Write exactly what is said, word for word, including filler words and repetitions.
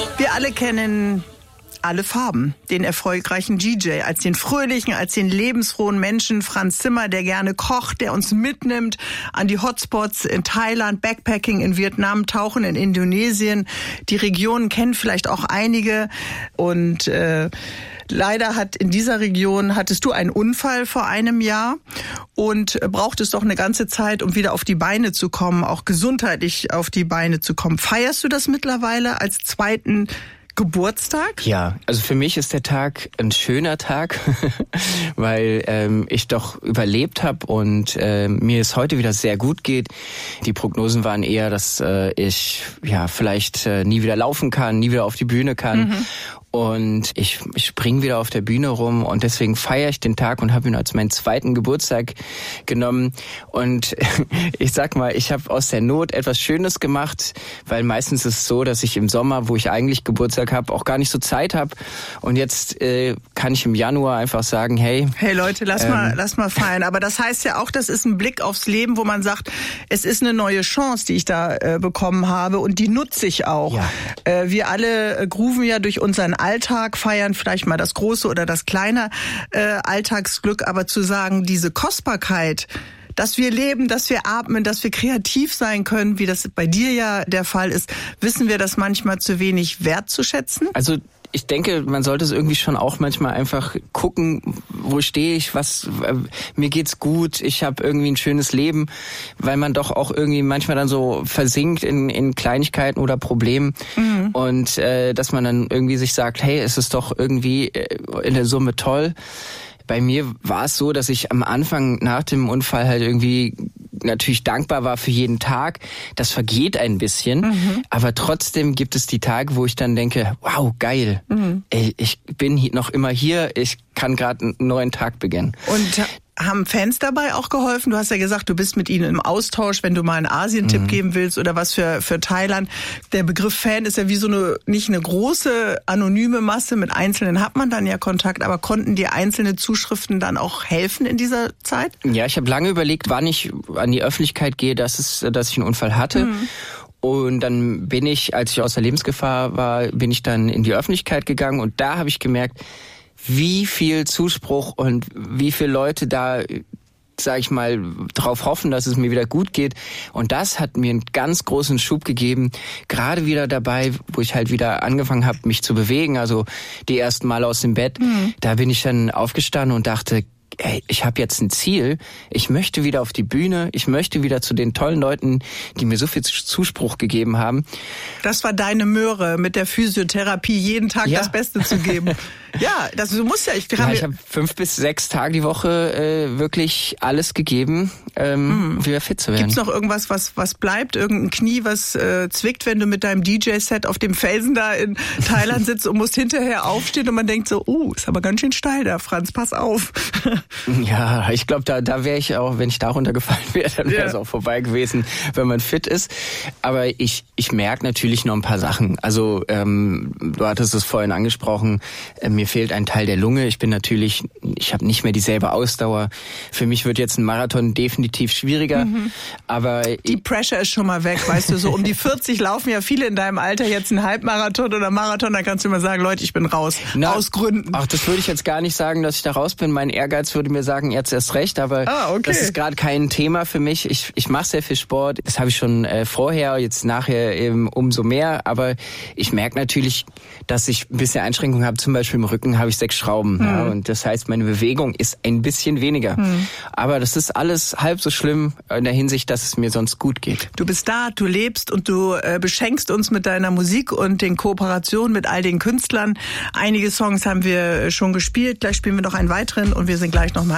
Wir alle kennen alle Farben, den erfolgreichen D J, als den fröhlichen, als den lebensfrohen Menschen, Franz Zimmer, der gerne kocht, der uns mitnimmt an die Hotspots in Thailand, Backpacking in Vietnam, Tauchen in Indonesien. Die Regionen kennen vielleicht auch einige und äh, leider hat in dieser Region, hattest du einen Unfall vor einem Jahr und brauchtest doch eine ganze Zeit, um wieder auf die Beine zu kommen, auch gesundheitlich auf die Beine zu kommen. Feierst du das mittlerweile als zweiten Geburtstag? Ja, also für mich ist der Tag ein schöner Tag, weil ähm, ich doch überlebt habe und äh, mir es heute wieder sehr gut geht. Die Prognosen waren eher, dass äh, ich ja vielleicht äh, nie wieder laufen kann, nie wieder auf die Bühne kann. Mhm. Und ich, ich spring wieder auf der Bühne rum und deswegen feiere ich den Tag und habe ihn als meinen zweiten Geburtstag genommen. Und ich sag mal, ich habe aus der Not etwas Schönes gemacht, weil meistens ist es so, dass ich im Sommer, wo ich eigentlich Geburtstag habe, auch gar nicht so Zeit habe. Und jetzt äh, kann ich im Januar einfach sagen, hey... Hey Leute, lass ähm, mal lass mal feiern. Aber das heißt ja auch, das ist ein Blick aufs Leben, wo man sagt, es ist eine neue Chance, die ich da äh, bekommen habe und die nutze ich auch. Ja. Äh, wir alle äh, grooven ja durch unseren Alltag, feiern vielleicht mal das große oder das kleine äh, Alltagsglück, aber zu sagen, diese Kostbarkeit, dass wir leben, dass wir atmen, dass wir kreativ sein können, wie das bei dir ja der Fall ist, wissen wir das manchmal zu wenig wertzuschätzen? Also ich denke, man sollte es irgendwie schon auch manchmal einfach gucken, wo stehe ich, was äh, mir geht's gut, ich habe irgendwie ein schönes Leben, weil man doch auch irgendwie manchmal dann so versinkt in, in Kleinigkeiten oder Problemen mhm. und äh, dass man dann irgendwie sich sagt, hey, es ist doch irgendwie in der Summe toll. Bei mir war es so, dass ich am Anfang nach dem Unfall halt irgendwie natürlich dankbar war für jeden Tag. Das vergeht ein bisschen, mhm. aber trotzdem gibt es die Tage, wo ich dann denke, wow, geil, mhm. Ey, ich bin noch immer hier, ich kann gerade einen neuen Tag beginnen. Und haben Fans dabei auch geholfen? Du hast ja gesagt, du bist mit ihnen im Austausch, wenn du mal einen Asien-Tipp mhm. geben willst oder was für für Thailand. Der Begriff Fan ist ja wie so eine, nicht eine große, anonyme Masse. Mit Einzelnen hat man dann ja Kontakt, aber konnten dir einzelne Zuschriften dann auch helfen in dieser Zeit? Ja, ich habe lange überlegt, wann ich an die Öffentlichkeit gehe, dass es, dass ich einen Unfall hatte. Mhm. Und dann bin ich, als ich aus der Lebensgefahr war, bin ich dann in die Öffentlichkeit gegangen und da habe ich gemerkt, wie viel Zuspruch und wie viele Leute da, sag ich mal, drauf hoffen, dass es mir wieder gut geht. Und das hat mir einen ganz großen Schub gegeben. Gerade wieder dabei, wo ich halt wieder angefangen habe, mich zu bewegen. Also die ersten Mal aus dem Bett. Mhm. Da bin ich dann aufgestanden und dachte, ey, ich habe jetzt ein Ziel, ich möchte wieder auf die Bühne, ich möchte wieder zu den tollen Leuten, die mir so viel Zuspruch gegeben haben. Das war deine Möhre, mit der Physiotherapie jeden Tag ja. das Beste zu geben. Ja, das, du musst ja... Ich, ja, ich habe fünf bis sechs Tage die Woche äh, wirklich alles gegeben, ähm, mhm. wieder fit zu werden. Gibt's noch irgendwas, was was bleibt? Irgendein Knie, was äh, zwickt, wenn du mit deinem D J-Set auf dem Felsen da in Thailand sitzt und musst hinterher aufstehen und man denkt so, oh, ist aber ganz schön steil da, Franz, pass auf. Ja, ich glaube, da da wäre ich auch, wenn ich da runtergefallen wäre, dann wäre es ja. auch vorbei gewesen, wenn man fit ist. Aber ich ich merke natürlich noch ein paar Sachen. Also ähm, du hattest es vorhin angesprochen, äh, mir fehlt ein Teil der Lunge. Ich bin natürlich, ich habe nicht mehr dieselbe Ausdauer. Für mich wird jetzt ein Marathon definitiv schwieriger. Mhm. Aber die Pressure ist schon mal weg, weißt du, so um die vierzig laufen ja viele in deinem Alter jetzt einen Halbmarathon oder Marathon, da kannst du immer sagen, Leute, ich bin raus, Na, aus Gründen. Ach, das würde ich jetzt gar nicht sagen, dass ich da raus bin. Mein Ehrgeiz würde mir sagen, jetzt erst recht, aber ah, okay. das ist gerade kein Thema für mich. Ich, ich mache sehr viel Sport, das habe ich schon äh, vorher, jetzt nachher eben umso mehr, aber ich merke natürlich, dass ich ein bisschen Einschränkungen habe, zum Beispiel im Rücken habe ich sechs Schrauben. Mhm. Ja, und das heißt, meine Bewegung ist ein bisschen weniger. Mhm. Aber das ist alles halb so schlimm in der Hinsicht, dass es mir sonst gut geht. Du bist da, du lebst und du äh, beschenkst uns mit deiner Musik und den Kooperationen mit all den Künstlern. Einige Songs haben wir schon gespielt, gleich spielen wir noch einen weiteren und wir sind gleich nochmal